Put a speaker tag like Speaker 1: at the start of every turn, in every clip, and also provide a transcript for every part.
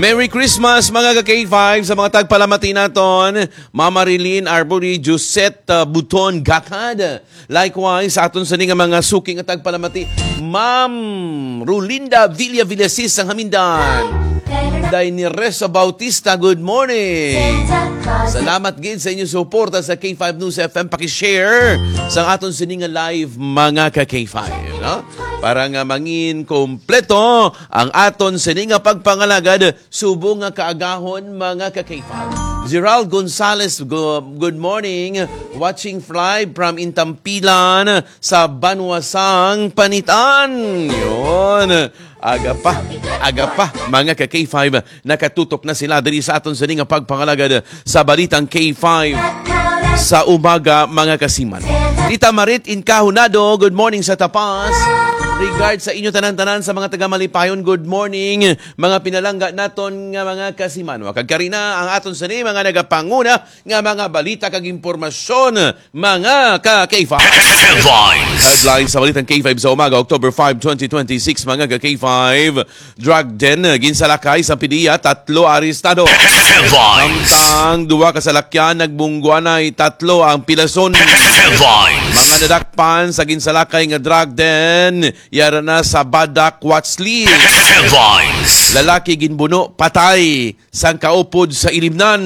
Speaker 1: Merry Christmas mga ka-K5 sa mga tagpalamati naton. Mama Rilin Arbori, Josette Buton Gatad. Likewise, sa aton sa nga mga suking at tagpalamati, Ma'am Rulinda Villasis ang Hamindan. Day ni Reza Bautista, good morning. Salamat gid sa inyong suporta sa K5 News FM. Paki-share sa aton sininga live mga ka-K5. No? Para nga mangin kompleto ang aton sininga pagpangalagad subong nga kaagahon mga ka-K5. Gerald Gonzalez, good morning. Watching live from Intampilan sa Banwasang Panitan. Yun. Aga pa, mga ka-K5, nakatutok na sila diri sa aton sa nga pagpangalagad sa balitang K5 sa umaga, mga kasiman. Tita Marit Incahunado, good morning sa Tapas. Regards sa inyo tanan-tanan sa mga taga-Malipayon, good morning. Mga pinalangga naton nga mga kasiman. Wakagkarina ang aton sa ni mga nagapanguna nga mga balita kag impormasyon, mga ka-K5. Headlines sa balitang K5 sa umaga, October 5, 2026, mga ka-K5. Drug den, ginsalakay sa PDEA, 3 arestado. Samtang 2 kasalakyan, nagbungguan ay 3 ang pilason. Mga nadakpan sa ginsalakay nga drug den, yara na sa Badak Watsley. Lalaki ginbuno, patay, sang kaupod sa ilimnan.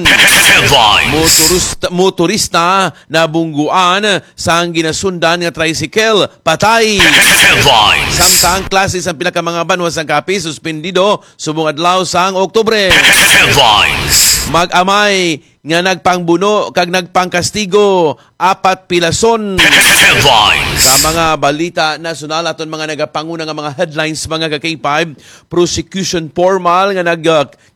Speaker 1: Motorista na bungguan, sang ginasundan nga tricycle, patay. Samtang klase sa pila ka mga banwa sang kapi, suspendido, subong adlaw sang Oktubre. Mag-amay nga nagpangbuno kag nagpangkastigo, 4 pilason. Sa mga balita nasyonal aton mga nagapanguna nga mga headlines, mga ka-K5, prosecution formal nga